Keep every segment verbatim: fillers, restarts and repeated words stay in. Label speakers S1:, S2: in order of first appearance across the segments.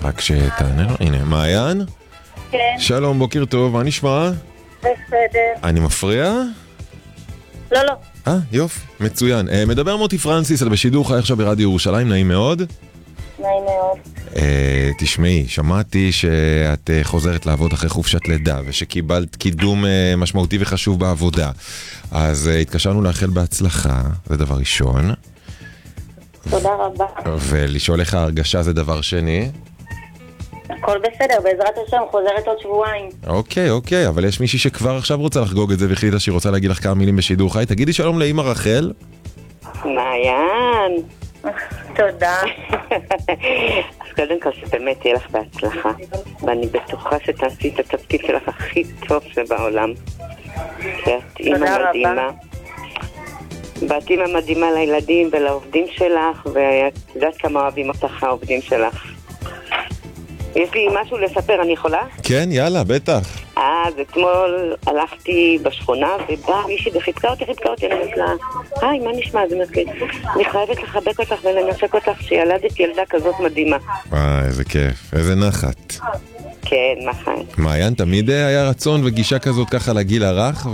S1: רק שתענה לו. הנה, מעיין?
S2: כן.
S1: שלום, בוקר טוב, מה נשמע?
S2: בסדר.
S1: אני מפריע?
S2: לא, לא.
S1: אה, יופי, מצוין. אה, מדבר מוטי פרנסיס, על בשידור חי עכשיו ברדיו ירושלים, נעים מאוד.
S2: נעים מאוד.
S1: אה, תשמעי, שמעתי שאת אה, חוזרת לעבוד אחרי חופשת לידה, ושקיבלת קידום אה, משמעותי וחשוב בעבודה. אז אה, התקשרנו לאחל בהצלחה, זה דבר ראשון.
S2: תודה רבה.
S1: ולשאול איך ההרגשה זה דבר שני.
S2: הכל בסדר, בעזרת השם, חוזרת עוד שבועיים.
S1: אוקיי, אוקיי, אבל יש מישהי שכבר עכשיו רוצה לחגוג את זה והחליטה שהיא רוצה להגיד לך כמה מילים בשידור חי. תגידי שלום לאמא רחל.
S3: מעיין.
S2: תודה.
S3: אז קודם כל שבאמת תהיה לך בהצלחה, ואני בטוחה שתעשי את התפקיד שלך הכי טוב שבעולם. שאת אימא מדהימה. ואת אימא מדהימה לילדים ולעובדים שלך, ואת יודעת כמה אוהבים אותך העובדים שלך. יש לי משהו לספר, אני יכולה?
S1: כן, יאללה, בטח.
S3: אז אתמול הלכתי בשכונה ובאה מישהי וחיבקה אותי, חיבקה אותי, אני אומרת לה, היי, מה נשמע? אז אני אני חייבת לחבק אותך ולנשק אותך שילדת ילדה כזאת מדהימה.
S1: וואי, איזה כיף, איזה נחת.
S3: כן, נכון.
S1: מעיין, תמיד היה רצון וגישה כזאת ככה לגיל הרך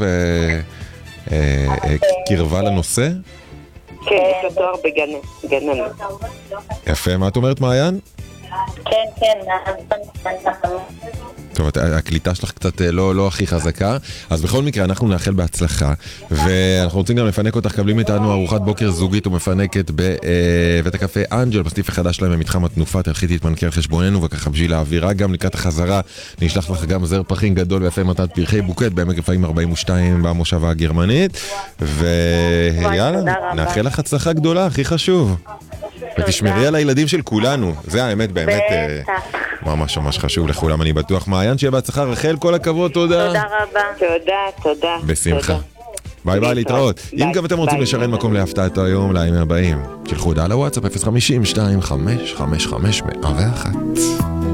S1: וקרבה לנושא?
S3: כן, יש לו תואר בגננת.
S1: יפה, מה את אומרת, מעיין?
S2: כן, כן.
S1: טוב, הקליטה שלך קצת לא, לא הכי חזקה, אז בכל מקרה אנחנו נאחל בהצלחה, ואנחנו רוצים גם לפנק אותך, קבלים איתנו ארוחת בוקר זוגית ומפנקת בבית הקפה אנג'ל, בסניף החדש שלהם במתחם התנופה. תלכי תתמנקר על חשבוננו, וככה בשביל האווירה גם לקראת החזרה נשלח לך גם זר פרחים גדול ויפה מתנת פרחי בוקט בעמק רפאים ארבעים ושתיים במושבה הגרמנית, ויאללה, נאחל לך הצלחה גדולה, הכי חשוב. ותשמרי על הילדים של כולנו, זה האמת באמת ממש ממש חשוב לכולם, אני בטוח. מעיין, שיהיה בהצלחה. רחל, כל הכבוד, תודה.
S2: תודה רבה.
S3: תודה, תודה.
S1: בשמחה. ביי ביי, להתראות. אם גם אתם רוצים לשרן מקום להפתעת היום לימים הבאים, שלחו הודעה לוואטסאפ אפס חמש שתיים חמש חמש חמש מאה ואחת.